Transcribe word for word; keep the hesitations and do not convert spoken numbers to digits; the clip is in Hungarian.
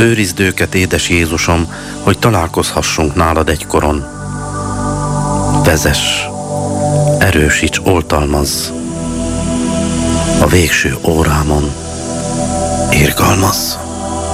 Őrizd őket, édes Jézusom, hogy találkozhassunk nálad egykoron. Vezess, erősíts, oltalmazz, a végső órámon irgalmazz.